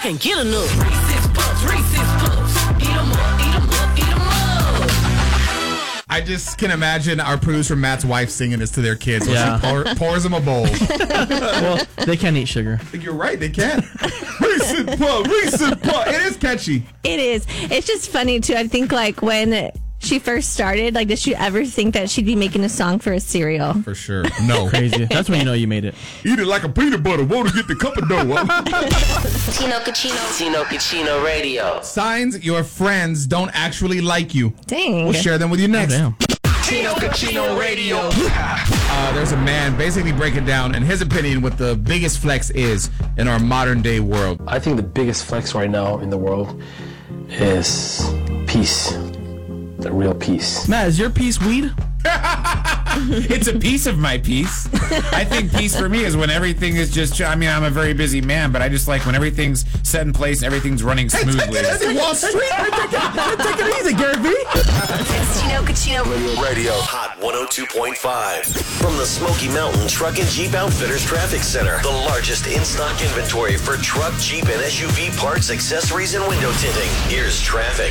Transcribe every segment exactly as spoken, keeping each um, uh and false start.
can't get enough. Reese's Puffs, Reese's Puffs. Eat 'em up, eat 'em up, eat 'em up. I just can imagine our producer Matt's wife singing this to their kids when Yeah. she pour, pours them a bowl. Well, they can't eat sugar. I think you're right, they can. Reese's Puffs, Reese's Puffs. It is catchy. It is. It's just funny, too. I think, like, when she first started, like, did she ever think that she'd be making a song for a cereal? For sure. No. Crazy. That's when you know you made it. Eat it like a peanut butter. Won't get the cup of dough. Tino Cucino. Tino Cucino Radio. Signs your friends don't actually like you. Dang. We'll share them with you next. Oh, Tino Cucino Radio. Uh, there's a man basically breaking down, in his opinion, what the biggest flex is in our modern day world. I think the biggest flex right now in the world is peace. The real peace. Matt, is your piece weed? It's a piece of my piece. I think peace for me is when everything is just, I mean, I'm a very busy man, but I just like when everything's set in place and everything's running smoothly. Take it easy, Wall Street. Take it, take it easy, Gary V. It's Tino Cucino Radio. Hot one oh two point five. From the Smoky Mountain Truck and Jeep Outfitters Traffic Center. The largest in-stock inventory for truck, Jeep, and S U V parts, accessories, and window tinting. Here's traffic.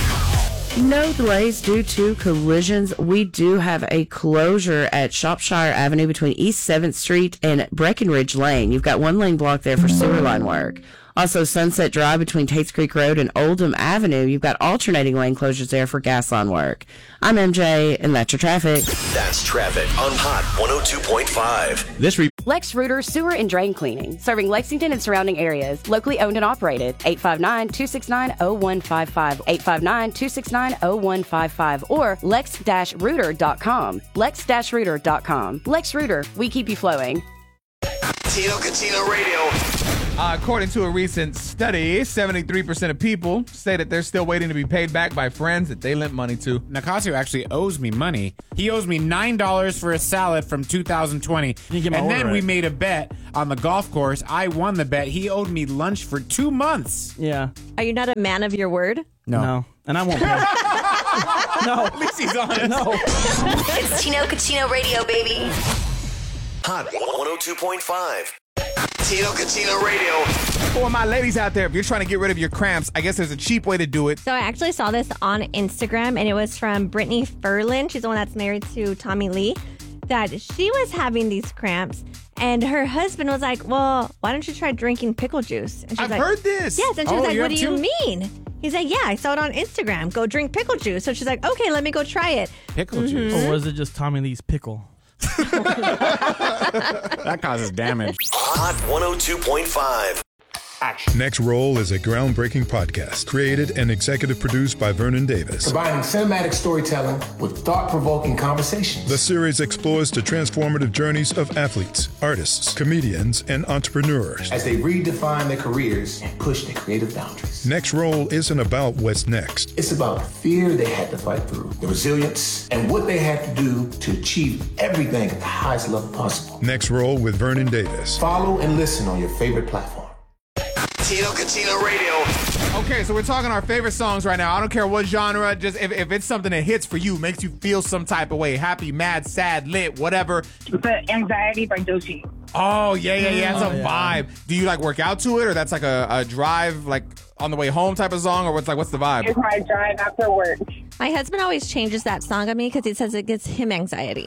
No delays due to collisions. We do have a closure at Shropshire Avenue between East seventh Street and Breckenridge Lane. You've got one lane blocked there for sewer line work. Also, Sunset Drive between Tates Creek Road and Oldham Avenue. You've got alternating lane closures there for gas line work. I'm M J, and that's your traffic. That's traffic on Hot one oh two point five. This re- Lex Reuter Sewer and Drain Cleaning, serving Lexington and surrounding areas, locally owned and operated. eight five nine, two six nine, zero one five five, eight five nine, two six nine, zero one five five, or lex dash reuter dot com. lex dash reuter dot com. Lex Reuter, we keep you flowing. Tino Cucino Radio. Uh, according to a recent study, seventy-three percent of people say that they're still waiting to be paid back by friends that they lent money to. Nicasio actually owes me money. He owes me nine dollars for a salad from two thousand twenty. You get my And order then right. we made a bet on the golf course. I won the bet. He owed me lunch for two months. Yeah. Are you not a man of your word? No. No. And I won't pay. No. At least he's honest. No. It's Tino Cucino Radio, baby. Hot one oh two point five. Tino Cucino Radio. For my ladies out there, if you're trying to get rid of your cramps, I guess there's a cheap way to do it. So I actually saw this on Instagram, and it was from Brittany Ferlin. She's the one that's married to Tommy Lee. That she was having these cramps, and her husband was like, well, why don't you try drinking pickle juice? And she's I've like, heard this. Yes, and she Oh, was like, you what have do you too? mean? He's like, yeah, I saw it on Instagram. Go drink pickle juice. So she's like, okay, let me go try it. Pickle juice. Or was it just Tommy Lee's pickle? That causes damage. Hot one oh two point five. Next Roll is a groundbreaking podcast created and executive produced by Vernon Davis. Combining cinematic storytelling with thought-provoking conversations. The series explores the transformative journeys of athletes, artists, comedians, and entrepreneurs. As they redefine their careers and push their creative boundaries. Next Roll isn't about what's next. It's about the fear they had to fight through, the resilience, and what they had to do to achieve everything at the highest level possible. Next Roll with Vernon Davis. Follow and listen on your favorite platform. Tino Cucino Radio. Okay, so we're talking our favorite songs right now. I don't care what genre, just if, if it's something that hits for you, makes you feel some type of way, happy, mad, sad, lit, whatever. The Anxiety by Doechii. Oh, yeah, yeah, yeah. It's Oh, a yeah. vibe. Do you like work out to it, or that's like a, a drive, like on the way home type of song, or what's like, what's the vibe? It's my drive after work. My husband always changes that song on me because he says it gives him anxiety.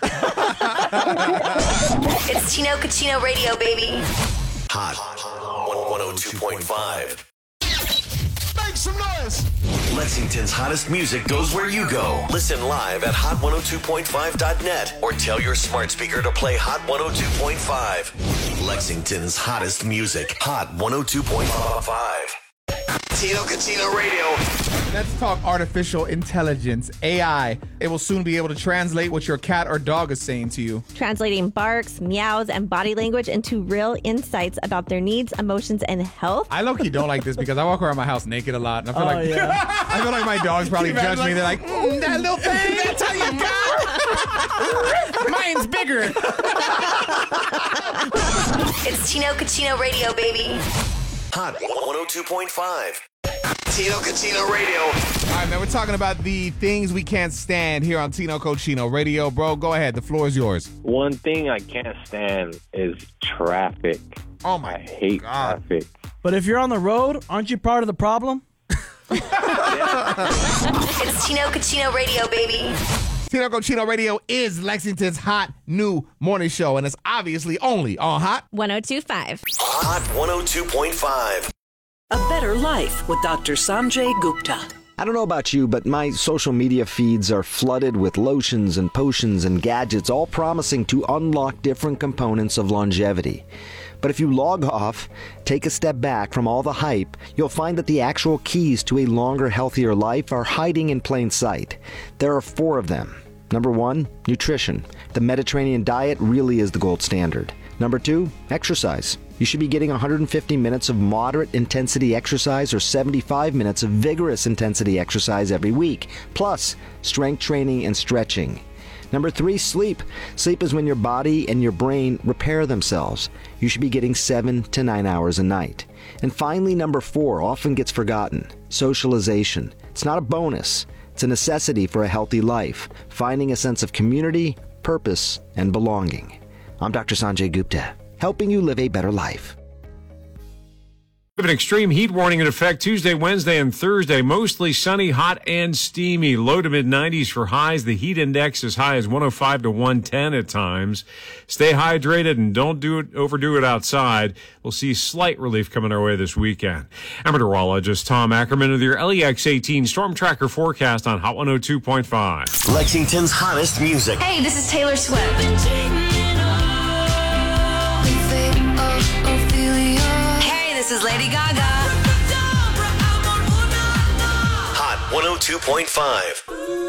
It's Tino Cucino Radio, baby. Hot one oh two point five. Make some noise! Lexington's hottest music goes where you go. Listen live at hot one oh two point five dot net or tell your smart speaker to play Hot one oh two point five. Lexington's hottest music. Hot one oh two point five. Tino Cucino Radio. Let's talk artificial intelligence, A I. It will soon be able to translate what your cat or dog is saying to you. Translating barks, meows, and body language into real insights about their needs, emotions, and health. I low-key don't like this because I walk around my house naked a lot, and I feel Oh, like yeah. I feel like my dogs probably judge me. They're like, mm, that little thing, that's how you got. Mine's bigger. It's Tino Cucino Radio, baby. Hot one oh two point five. Tino Cucino Radio. All right, man, we're talking about the things we can't stand here on Tino Cucino Radio. Bro, go ahead. The floor is yours. One thing I can't stand is traffic. Oh, my I hate God. traffic. But if you're on the road, aren't you part of the problem? It's Tino Cucino Radio, baby. Tino Cucino Radio is Lexington's hot new morning show, and it's obviously only on Hot one oh two point five. Hot one oh two point five. A Better Life with Doctor Sanjay Gupta. I don't know about you, but my social media feeds are flooded with lotions and potions and gadgets, all promising to unlock different components of longevity. But if you log off, take a step back from all the hype, you'll find that the actual keys to a longer, healthier life are hiding in plain sight. There are four of them. Number one, nutrition. The Mediterranean diet really is the gold standard. Number two, exercise. You should be getting one hundred fifty minutes of moderate intensity exercise or seventy-five minutes of vigorous intensity exercise every week, plus strength training and stretching. Number three, sleep. Sleep is when your body and your brain repair themselves. You should be getting seven to nine hours a night. And finally, number four, often gets forgotten, socialization. It's not a bonus. It's a necessity for a healthy life, finding a sense of community, purpose, and belonging. I'm Doctor Sanjay Gupta, helping you live a better life. An extreme heat warning in effect Tuesday, Wednesday, and Thursday. Mostly sunny, hot, and steamy. Low to mid nineties for highs. The heat index as high as one oh five to one ten at times. Stay hydrated and don't do it, overdo it outside. We'll see slight relief coming our way this weekend. I'm meteorologist Tom Ackerman with your L E X eighteen Storm Tracker forecast on Hot one oh two point five. Lexington's hottest music. Hey, this is Taylor Swift. This is Lady Gaga. Hot one oh two point five.